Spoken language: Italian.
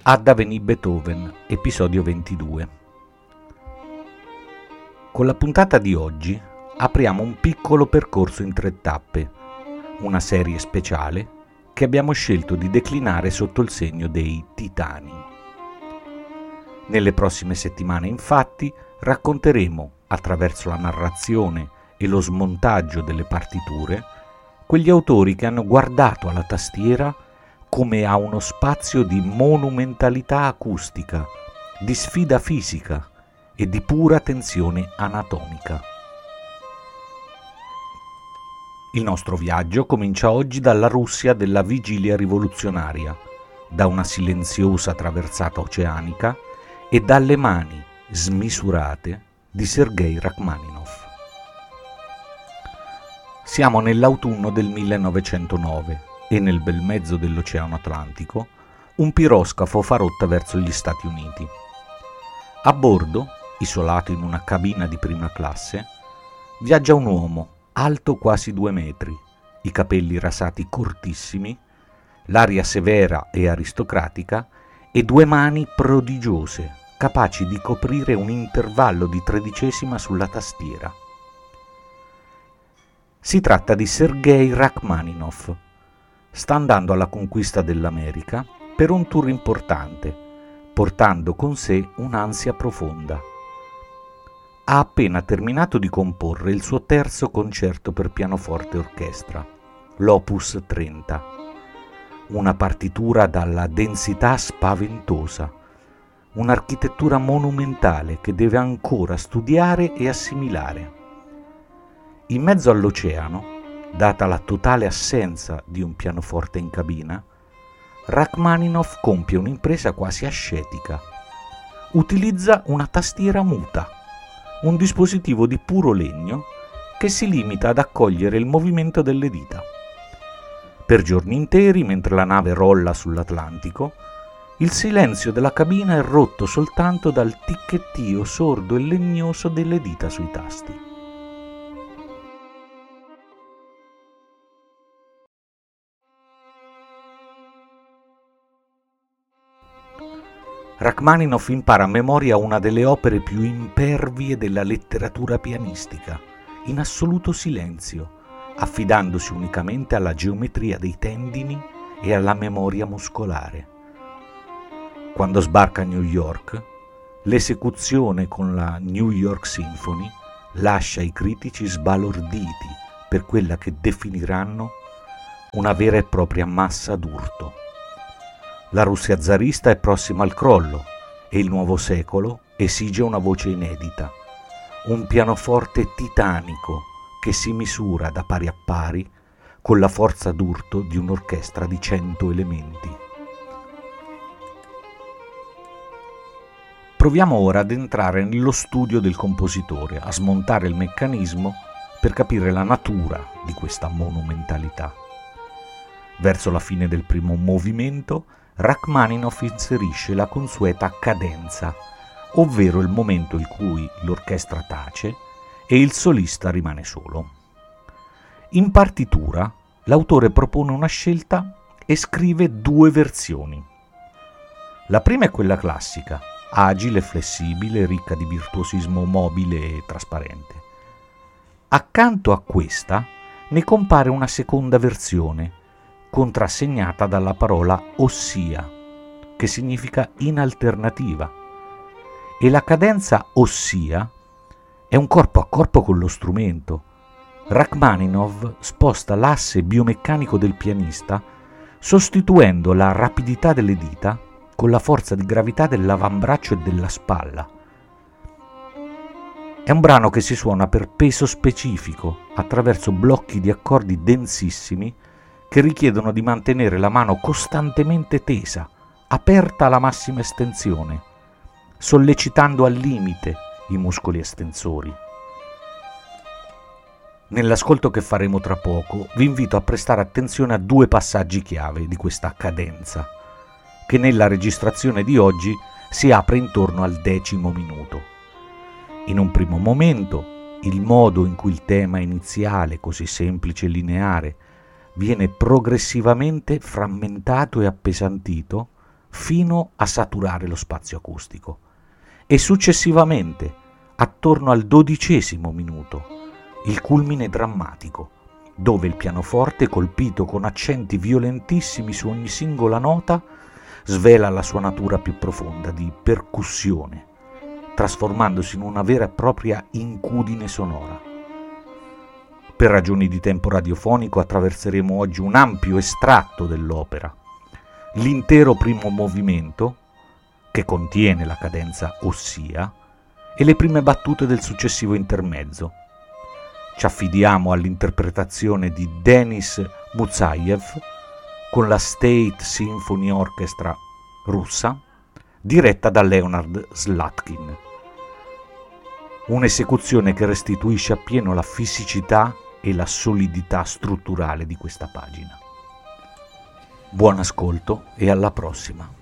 Adda venì Beethoven, episodio 22. Con la puntata di oggi apriamo un piccolo percorso in 3 tappe, una serie speciale che abbiamo scelto di declinare sotto il segno dei titani. Nelle prossime settimane, infatti, racconteremo, attraverso la narrazione e lo smontaggio delle partiture, quegli autori che hanno guardato alla tastiera come a uno spazio di monumentalità acustica, di sfida fisica e di pura tensione anatomica. Il nostro viaggio comincia oggi dalla Russia della vigilia rivoluzionaria, da una silenziosa traversata oceanica e dalle mani smisurate di Sergej Rachmaninov. Siamo nell'autunno del 1909 e nel bel mezzo dell'Oceano Atlantico un piroscafo fa rotta verso gli Stati Uniti. A bordo, isolato in una cabina di prima classe, viaggia un uomo alto quasi 2 metri, i capelli rasati cortissimi, l'aria severa e aristocratica e 2 mani prodigiose, capaci di coprire un intervallo di tredicesima sulla tastiera. Si tratta di Sergej Rachmaninov. Sta andando alla conquista dell'America per un tour importante, portando con sé un'ansia profonda. Ha appena terminato di comporre il suo terzo concerto per pianoforte e orchestra, l'Opus 30, una partitura dalla densità spaventosa, un'architettura monumentale che deve ancora studiare e assimilare. In mezzo all'oceano, data la totale assenza di un pianoforte in cabina, Rachmaninov compie un'impresa quasi ascetica. Utilizza una tastiera muta, un dispositivo di puro legno che si limita ad accogliere il movimento delle dita. Per giorni interi, mentre la nave rolla sull'Atlantico, il silenzio della cabina è rotto soltanto dal ticchettio sordo e legnoso delle dita sui tasti. Rachmaninov impara a memoria una delle opere più impervie della letteratura pianistica, in assoluto silenzio, affidandosi unicamente alla geometria dei tendini e alla memoria muscolare. Quando sbarca a New York, l'esecuzione con la New York Symphony lascia i critici sbalorditi per quella che definiranno una vera e propria massa d'urto. La Russia zarista è prossima al crollo e il nuovo secolo esige una voce inedita, un pianoforte titanico che si misura da pari a pari con la forza d'urto di un'orchestra di 100 elementi. Proviamo ora ad entrare nello studio del compositore, a smontare il meccanismo per capire la natura di questa monumentalità. Verso la fine del primo movimento, Rachmaninov inserisce la consueta cadenza, ovvero il momento in cui l'orchestra tace e il solista rimane solo. In partitura, l'autore propone una scelta e scrive 2 versioni. La prima è quella classica, agile, flessibile, ricca di virtuosismo mobile e trasparente. Accanto a questa ne compare una seconda versione, contrassegnata dalla parola ossia, che significa in alternativa, e la cadenza ossia è un corpo a corpo con lo strumento. Rachmaninov sposta l'asse biomeccanico del pianista sostituendo la rapidità delle dita con la forza di gravità dell'avambraccio e della spalla. È un brano che si suona per peso specifico attraverso blocchi di accordi densissimi che richiedono di mantenere la mano costantemente tesa, aperta alla massima estensione, sollecitando al limite i muscoli estensori. Nell'ascolto che faremo tra poco, vi invito a prestare attenzione a 2 passaggi chiave di questa cadenza, che nella registrazione di oggi si apre intorno al 10° minuto. In un primo momento, il modo in cui il tema iniziale, così semplice e lineare, viene progressivamente frammentato e appesantito, fino a saturare lo spazio acustico e successivamente, attorno al 12° minuto, il culmine drammatico, dove il pianoforte, colpito con accenti violentissimi su ogni singola nota, svela la sua natura più profonda di percussione, trasformandosi in una vera e propria incudine sonora. Per ragioni di tempo radiofonico attraverseremo oggi un ampio estratto dell'opera, l'intero primo movimento, che contiene la cadenza ossia, e le prime battute del successivo intermezzo. Ci affidiamo all'interpretazione di Denis Musayev con la State Symphony Orchestra russa, diretta da Leonard Slatkin. Un'esecuzione che restituisce appieno la fisicità e la solidità strutturale di questa pagina. Buon ascolto e alla prossima.